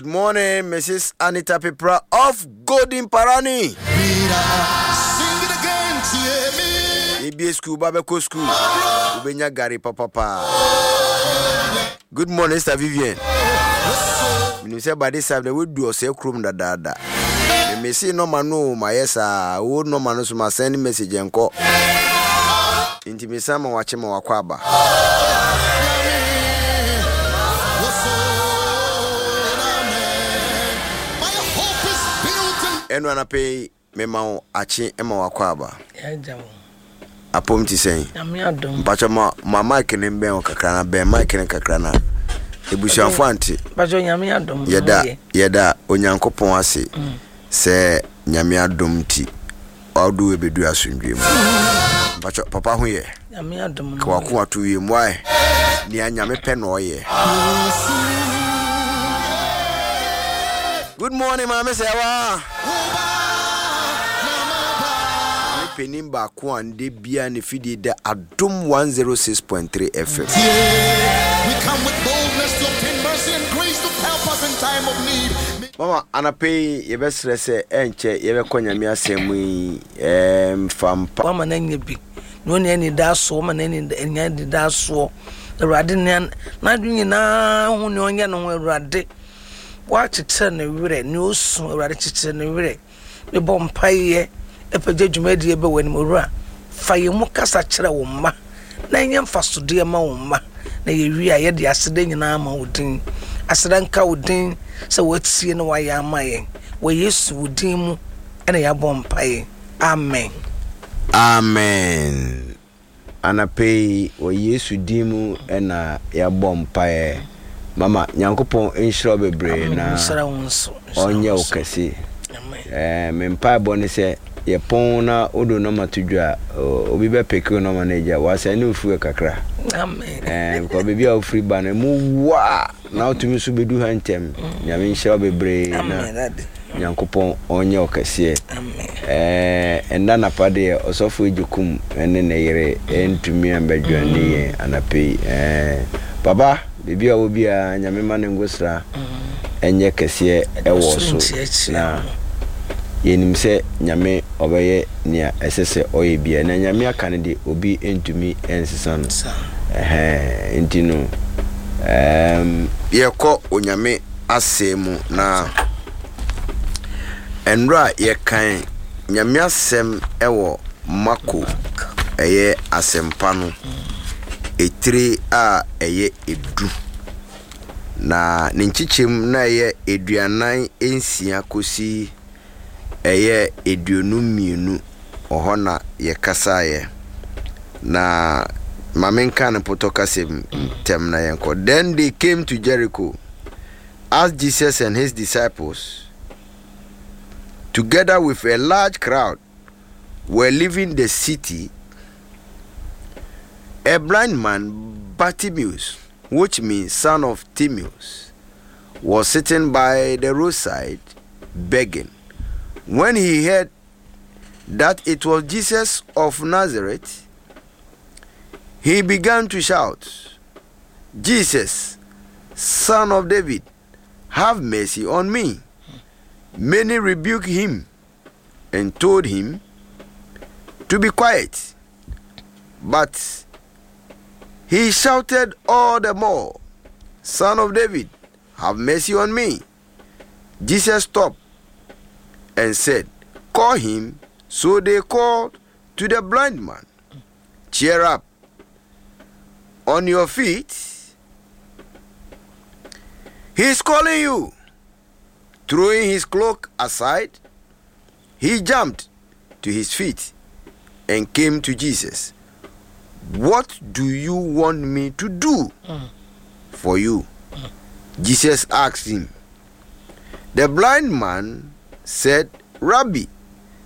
morning, Mrs. Anita Pipra of Golden Parani. EBA school, Babeko school. Ubenya Gary Papa. Good morning, Mr. Vivian. You say by this time they would do a say crum da. You may see no man no my yes would no man no send message and call. Intimate sama watching my wakwaba. Eno na pay mema achi ema wakwaba. Apom ti sen. Bacho ma mic ne mbe o kakra na be mic ne kakra na. Ebusuafo anti. Bacho nyame adom. Yeda onyankopon ase. Se nyame adom ti. Odu ebedu asundwem. Bacho papa hu ye. Nyame adom. Kwa ko atu ye mwai. Ni anyame pe no ye. Good morning, Mama Sewa. Penimba ko ande bia ne fidi da Adom 106.3 FM. We come with boldness to obtain mercy and grace to help us in time of need. Mama anapay yebesre se enche yebekonya mi asemu fampa. Mama nanye bi. No ne ani da so, ma ne ni da so. Awurade ne na dunyi na hu ne onye no awurade. Wa chiche ne wire ne osu awurade chiche ne wire. Me bompaye epeje dwumadi ebe wani mowura faye mu kasa kire wo mma na enya mfasode ma wo mma na ye wi a ye de asede nyina ma wodin asede nka wodin se watie no wa ya amaye wo Yesu wodin mu ena ya bompaye amen amen anapei wo Yesu dimu ena ya bompaye mama nyankopon enhira bebre na onye okasi amen mempa boni se ye pon na odo no matudwa obi be peke no manager wasa ni ofu kakra amen ko bebi a free ban mu wa na otumi so bedu hantem nyame nhyira bebre na nyankopon onye okase amen enda na pade osofo ejukum ene ne yere entumi ambadwa ni ye anape baba bebi a obi a nyame mane ngosra enye kase ewo so na yenim se nyame obeye nia esese oye bia na nyame akane de obi entumi ensesan entino yeko onyame asemu na enra yekan nyame asem ewo mako eye asempa no etire a eye edu na ninchichem na eye eduanan ensia kosi eye eduonu mienu ohona ye kasaye na mamenka ne potokasem tem na yenko. Then they came to Jericho, as Jesus and his disciples together with a large crowd were leaving the city. A blind man, Bartimaeus, which means son of Timaeus, was sitting by the roadside begging. When he heard that it was Jesus of Nazareth, he began to shout, Jesus, Son of David, have mercy on me. Many rebuked him and told him to be quiet. But he shouted all the more, Son of David, have mercy on me. Jesus stopped and said, call him. So they called to the blind man, cheer up, on your feet, he's calling you. Throwing his cloak aside, he jumped to his feet and came to Jesus. What do you want me to do for you? Jesus asked him. The blind man said, Rabbi,